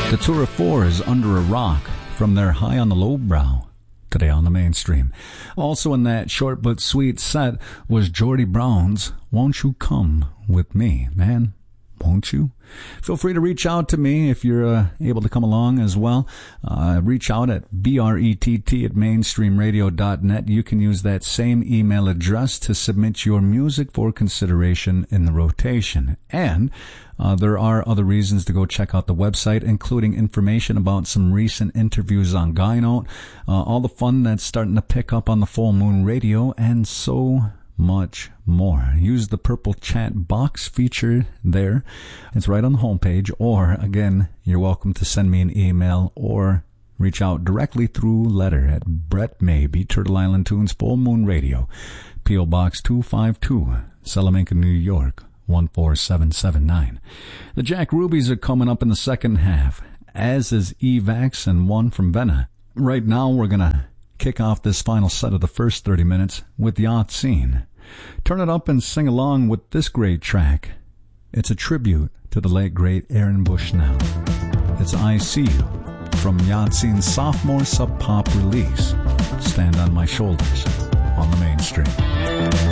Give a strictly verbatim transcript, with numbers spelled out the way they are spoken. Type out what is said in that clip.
The Tour of Four is Under a Rock from their High on the Low Brow, today on the mainstream. Also in that short but sweet set was Geordie Brown's Won't You Come With Me, Man, Won't You? Feel free to reach out to me if you're uh, able to come along as well. Uh, reach out at B R E T T at mainstream radio dot net. You can use that same email address to submit your music for consideration in the rotation. And uh, there are other reasons to go check out the website, including information about some recent interviews on Guy Note, uh, all the fun that's starting to pick up on the Full Moon Radio, and so much more. Use the purple chat box feature there. It's right on the homepage. Or, again, you're welcome to send me an email or reach out directly through letter at Brett Maybe, Turtle Island Tunes, Full Moon Radio, P O Box two five two, Salamanca, New York, one four seven seven nine. The Jack Rubies are coming up in the second half, as is Evax and one from Venna. Right now, we're going to kick off this final set of the first thirty minutes with Yacht Scene. Turn it up and sing along with this great track. It's a tribute to the late, great Aaron Bushnell. It's I See You from Yacht Scene's sophomore sub-pop release, Stand on My Shoulders, on the mainstream.